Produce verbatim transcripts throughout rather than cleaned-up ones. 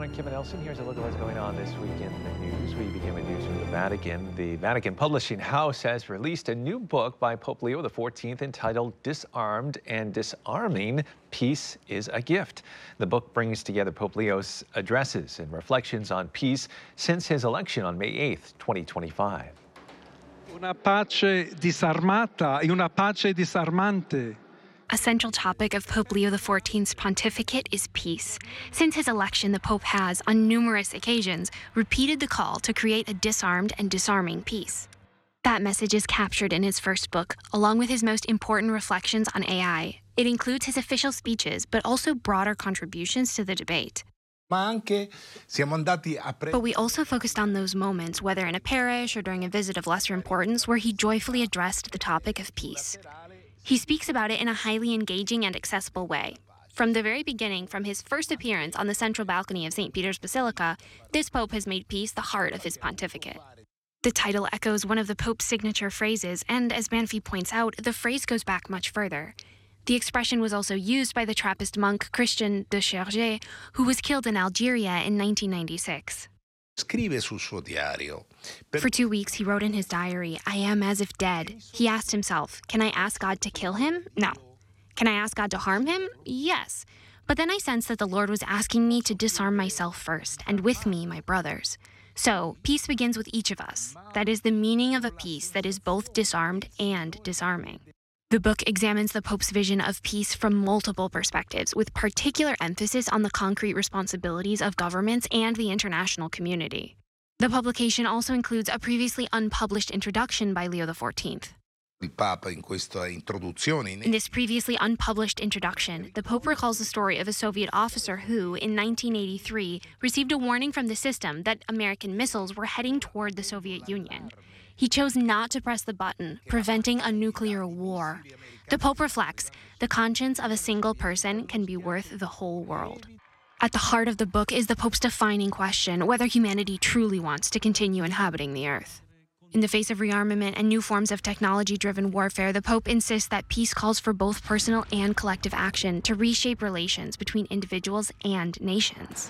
I'm Kevin Elson. Here's a look at what's going on this week in the news. We begin with news from the Vatican. The Vatican Publishing House has released a new book by Pope Leo the fourteenth entitled Disarmed and Disarming: Peace is a Gift. The book brings together Pope Leo's addresses and reflections on peace since his election on May eighth, twenty twenty-five. Una pace disarmata e una pace disarmante. A central topic of Pope Leo the fourteenth's pontificate is peace. Since his election, the Pope has, on numerous occasions, repeated the call to create a disarmed and disarming peace. That message is captured in his first book, along with his most important reflections on A I. It includes his official speeches, but also broader contributions to the debate. But we also focused on those moments, whether in a parish or during a visit of lesser importance, where he joyfully addressed the topic of peace. He speaks about it in a highly engaging and accessible way. From the very beginning, from his first appearance on the central balcony of Saint Peter's Basilica, this Pope has made peace the heart of his pontificate. The title echoes one of the Pope's signature phrases, and as Banfi points out, the phrase goes back much further. The expression was also used by the Trappist monk Christian de Chergé, who was killed in Algeria in nineteen ninety-six. For two weeks, he wrote in his diary, "I am as if dead." He asked himself, can I ask God to kill him? No. Can I ask God to harm him? Yes. But then I sensed that the Lord was asking me to disarm myself first, and with me, my brothers. So, peace begins with each of us. That is the meaning of a peace that is both disarmed and disarming. The book examines the Pope's vision of peace from multiple perspectives, with particular emphasis on the concrete responsibilities of governments and the international community. The publication also includes a previously unpublished introduction by Leo the fourteenth. In this previously unpublished introduction, the Pope recalls the story of a Soviet officer who, in nineteen eighty-three, received a warning from the system that American missiles were heading toward the Soviet Union. He chose not to press the button, preventing a nuclear war. The Pope reflects, the conscience of a single person can be worth the whole world. At the heart of the book is the Pope's defining question whether humanity truly wants to continue inhabiting the Earth. In the face of rearmament and new forms of technology-driven warfare, the Pope insists that peace calls for both personal and collective action to reshape relations between individuals and nations.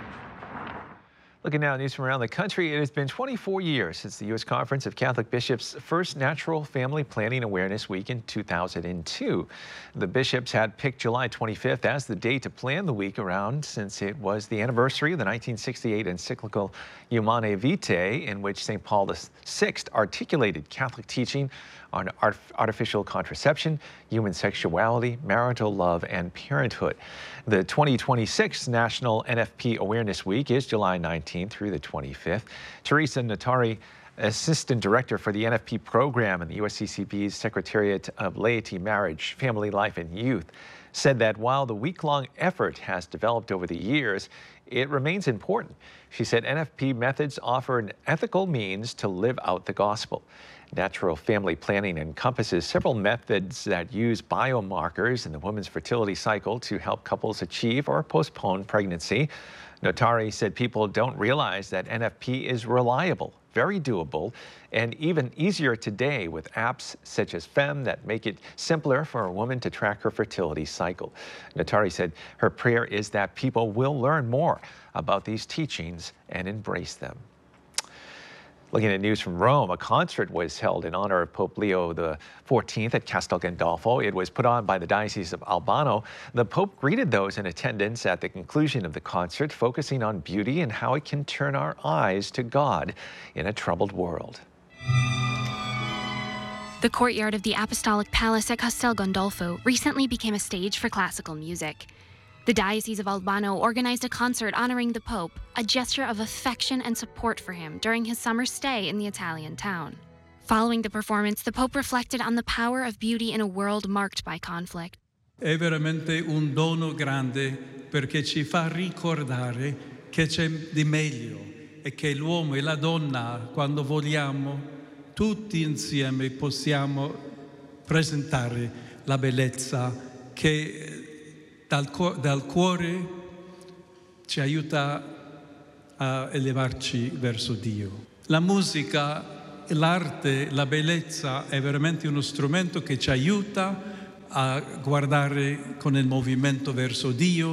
Looking now at news from around the country, it has been twenty-four years since the U S Conference of Catholic Bishops' first Natural Family Planning Awareness Week in two thousand two. The bishops had picked July twenty-fifth as the day to plan the week around, since it was the anniversary of the nineteen sixty-eight encyclical Humanae Vitae, in which Saint Paul the Sixth articulated Catholic teaching on art artificial contraception, human sexuality, marital love, and parenthood. The twenty twenty-six National N F P Awareness Week is July nineteenth through the twenty-fifth. Teresa Notari, Assistant Director for the N F P program and the U S C C B's Secretariat of Laity, Marriage, Family Life, and Youth, said that while the week-long effort has developed over the years, it remains important. She said N F P methods offer an ethical means to live out the gospel. Natural family planning encompasses several methods that use biomarkers in the woman's fertility cycle to help couples achieve or postpone pregnancy. Notari said people don't realize that N F P is reliable, very doable, and even easier today with apps such as Fem that make it simpler for a woman to track her fertility cycle. Notari said her prayer is that people will learn more about these teachings and embrace them. Looking at news from Rome, a concert was held in honor of Pope Leo the fourteenth at Castel Gandolfo. It was put on by the Diocese of Albano. The Pope greeted those in attendance at the conclusion of the concert, focusing on beauty and how it can turn our eyes to God in a troubled world. The courtyard of the Apostolic Palace at Castel Gandolfo recently became a stage for classical music. The Diocese of Albano organized a concert honoring the Pope, a gesture of affection and support for him during his summer stay in the Italian town. Following the performance, the Pope reflected on the power of beauty in a world marked by conflict. È veramente un dono grande perché ci fa ricordare che c'è di meglio e che l'uomo e la donna, quando vogliamo, tutti insieme possiamo presentare la bellezza che Dal, dal cuore ci aiuta a elevarci verso Dio. La musica, l'arte, la bellezza è veramente uno strumento che ci aiuta a guardare con il movimento verso Dio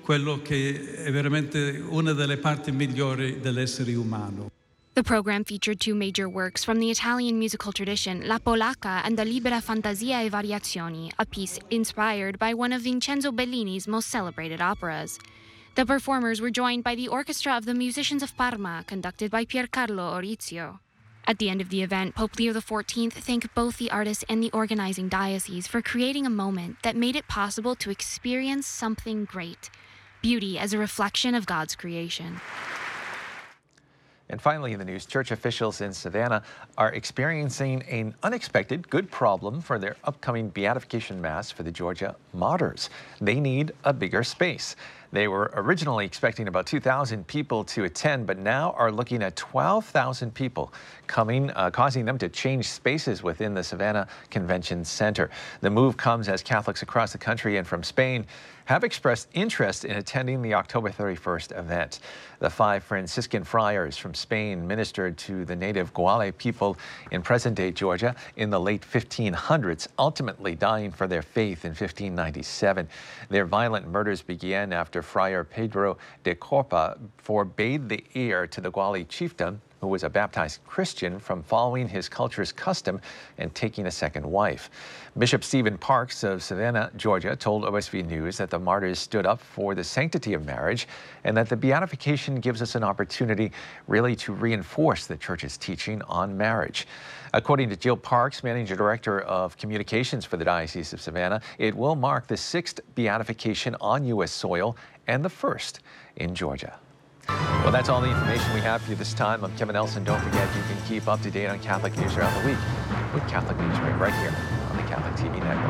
quello che è veramente una delle parti migliori dell'essere umano. The program featured two major works from the Italian musical tradition, La Polacca and the Libera Fantasia e Variazioni, a piece inspired by one of Vincenzo Bellini's most celebrated operas. The performers were joined by the Orchestra of the Musicians of Parma, conducted by Piercarlo Orizio. At the end of the event, Pope Leo the fourteenth thanked both the artists and the organizing diocese for creating a moment that made it possible to experience something great, beauty as a reflection of God's creation. And finally in the news, church officials in Savannah are experiencing an unexpected good problem for their upcoming beatification mass for the Georgia martyrs. They need a bigger space. They were originally expecting about two thousand people to attend, but now are looking at twelve thousand people coming, uh, causing them to change spaces within the Savannah Convention Center. The move comes as Catholics across the country and from Spain have expressed interest in attending the October thirty-first event. The five Franciscan friars from Spain ministered to the native Guale people in present-day Georgia in the late fifteen hundreds, ultimately dying for their faith in fifteen ninety-seven. Their violent murders began after Friar Pedro de Corpa forbade the heir to the Guale chieftain, who was a baptized Christian, from following his culture's custom and taking a second wife. Bishop Stephen Parks of Savannah, Georgia, told O S V News that the martyrs stood up for the sanctity of marriage and that the beatification gives us an opportunity really to reinforce the church's teaching on marriage. According to Jill Parks, Managing Director of Communications for the Diocese of Savannah, it will mark the sixth beatification on U S soil and the first in Georgia. Well, that's all the information we have for you this time. I'm Kevin Elson. Don't forget, you can keep up to date on Catholic news throughout the week with Catholic News Break right here on the Catholic T V Network.